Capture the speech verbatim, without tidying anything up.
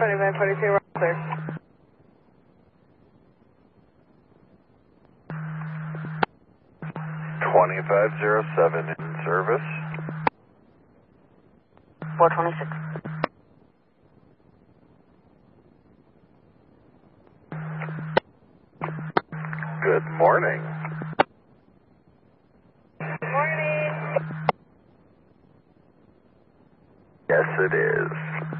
twenty-five forty-two, we're all clear. twenty-five oh seven in service. four twenty-six. Good morning. Morning. Yes, it is.